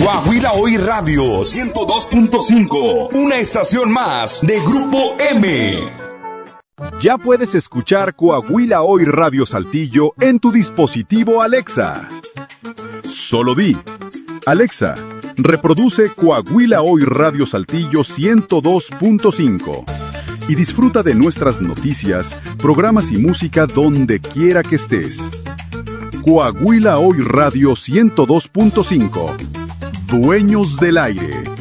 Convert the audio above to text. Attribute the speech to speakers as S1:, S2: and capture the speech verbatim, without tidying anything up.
S1: Coahuila Hoy Radio ciento dos punto cinco, una estación más de Grupo M.
S2: Ya puedes escuchar Coahuila Hoy Radio Saltillo en tu dispositivo Alexa. Solo di, Alexa, reproduce Coahuila Hoy Radio Saltillo ciento dos punto cinco y disfruta de nuestras noticias, programas y música donde quiera que estés. Coahuila Hoy Radio ciento dos punto cinco. Dueños del aire.